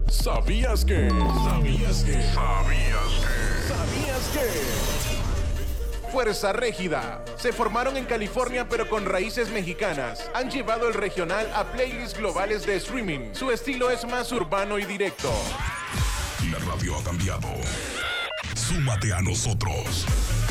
¿Sabías que? ¿Sabías que? ¿Sabías que? ¿Sabías que? Fuerza Régida. Se formaron en California pero con raíces mexicanas. Han llevado el regional a playlists globales de streaming. Su estilo es más urbano y directo. La radio ha cambiado. Súmate a nosotros.